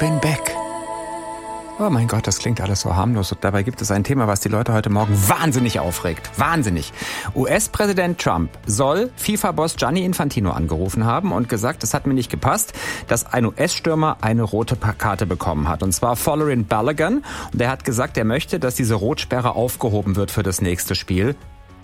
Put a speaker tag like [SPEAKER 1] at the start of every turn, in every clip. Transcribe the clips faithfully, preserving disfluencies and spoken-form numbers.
[SPEAKER 1] bin back. Oh mein Gott, das klingt alles so harmlos. Und dabei gibt es ein Thema, was die Leute heute Morgen wahnsinnig aufregt. Wahnsinnig. U S-Präsident Trump soll FIFA-Boss Gianni Infantino angerufen haben und gesagt, es hat mir nicht gepasst, dass ein U S-Stürmer eine rote Karte bekommen hat. Und zwar Folarin Balogun. Und der hat gesagt, er möchte, dass diese Rotsperre aufgehoben wird für das nächste Spiel.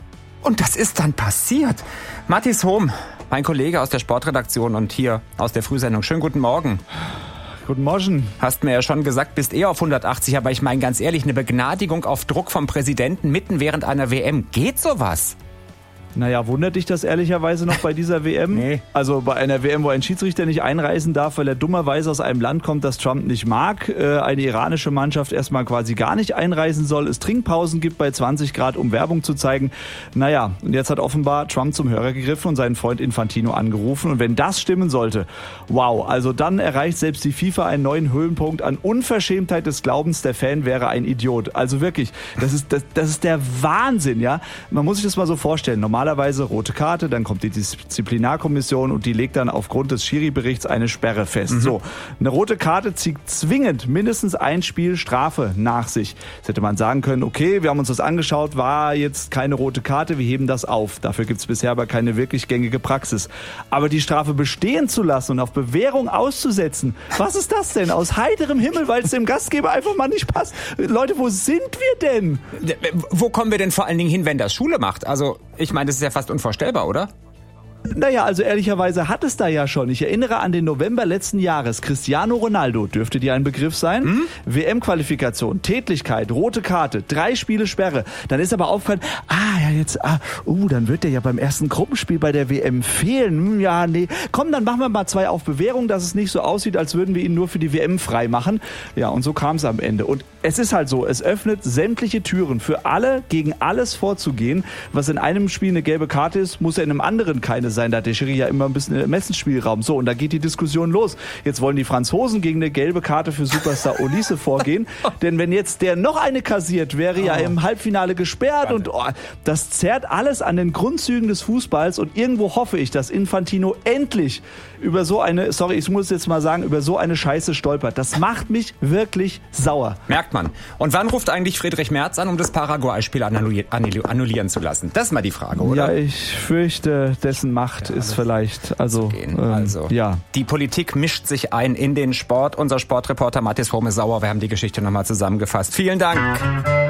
[SPEAKER 1] Und das ist dann passiert. Mathis Hohm, mein Kollege aus der Sportredaktion und hier aus der Frühsendung. Schönen guten Morgen.
[SPEAKER 2] Guten Morgen.
[SPEAKER 1] Hast mir ja schon gesagt, bist eher auf hundertachtzig, aber ich meine ganz ehrlich, eine Begnadigung auf Druck vom Präsidenten mitten während einer W M, geht sowas?
[SPEAKER 2] Naja, wundert dich das ehrlicherweise noch bei dieser W M?
[SPEAKER 1] Nee.
[SPEAKER 2] Also bei einer W M, wo ein Schiedsrichter nicht einreisen darf, weil er dummerweise aus einem Land kommt, das Trump nicht mag, äh, eine iranische Mannschaft erstmal quasi gar nicht einreisen soll, es Trinkpausen gibt bei zwanzig Grad, um Werbung zu zeigen. Naja, und jetzt hat offenbar Trump zum Hörer gegriffen und seinen Freund Infantino angerufen. Und wenn das stimmen sollte, wow, also dann erreicht selbst die FIFA einen neuen Höhenpunkt an Unverschämtheit des Glaubens, der Fan wäre ein Idiot. Also wirklich, das ist, das, das ist der Wahnsinn, ja. Man muss sich das mal so vorstellen. Normalerweise rote Karte, dann kommt die Disziplinarkommission und die legt dann aufgrund des Schiri-Berichts eine Sperre fest. Mhm. So, eine rote Karte zieht zwingend mindestens ein Spiel Strafe nach sich. Jetzt hätte man sagen können, okay, wir haben uns das angeschaut, war jetzt keine rote Karte, wir heben das auf. Dafür gibt es bisher aber keine wirklich gängige Praxis. Aber die Strafe bestehen zu lassen und auf Bewährung auszusetzen, was ist das denn? Aus heiterem Himmel, weil es dem Gastgeber einfach mal nicht passt. Leute, wo sind wir denn?
[SPEAKER 1] Wo kommen wir denn vor allen Dingen hin, wenn das Schule macht? Also, ich meine, das ist ja fast unvorstellbar, oder?
[SPEAKER 2] Naja, also ehrlicherweise hat es da ja schon. Ich erinnere an den November letzten Jahres. Cristiano Ronaldo, dürfte dir ein Begriff sein? Hm? W M-Qualifikation, Tätlichkeit, rote Karte, drei Spiele Sperre. Dann ist aber aufgefallen, ah ja jetzt, ah, uh, dann wird der ja beim ersten Gruppenspiel bei der W M fehlen. Hm, ja, nee, komm, dann machen wir mal zwei auf Bewährung, dass es nicht so aussieht, als würden wir ihn nur für die W M frei machen. Ja, und so kam es am Ende. Und es ist halt so, es öffnet sämtliche Türen für alle, gegen alles vorzugehen. Was in einem Spiel eine gelbe Karte ist, muss ja in einem anderen keine sein. Da hat der Schiri ja immer ein bisschen Ermessensspielraum. So, und da geht die Diskussion los. Jetzt wollen die Franzosen gegen eine gelbe Karte für Superstar Olise vorgehen. Denn wenn jetzt der noch eine kassiert, wäre ja im Halbfinale gesperrt. Und oh, das zerrt alles an den Grundzügen des Fußballs. Und irgendwo hoffe ich, dass Infantino endlich über so eine, sorry, ich muss jetzt mal sagen, über so eine Scheiße stolpert. Das macht mich wirklich sauer.
[SPEAKER 1] Merkt man. Und wann ruft eigentlich Friedrich Merz an, um das Paraguay-Spiel annullieren zu lassen? Das ist mal die Frage, oder?
[SPEAKER 2] Ja, ich fürchte, dessen Macht ja, ist vielleicht, also, ähm,
[SPEAKER 1] also,
[SPEAKER 2] ja.
[SPEAKER 1] Die Politik mischt sich ein in den Sport. Unser Sportreporter Mathis Hohm ist sauer. Wir haben die Geschichte nochmal zusammengefasst. Vielen Dank.